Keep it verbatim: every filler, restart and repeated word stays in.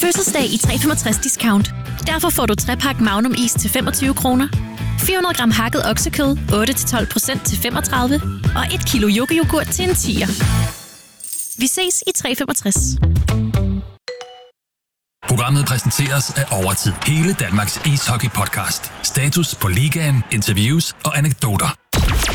fødselsdag i tre komma femogtres discount. Derfor får du tre-pack Magnum is til femogtyve kroner, fire hundrede gram hakket oksekød otte til tolv procent til femogtredive og et kilo yoghurt til en tier. Vi ses i tre komma femogtres. Programmet præsenteres af Overtid. Hele Danmarks ishockey-podcast. Status på ligaen, interviews og anekdoter.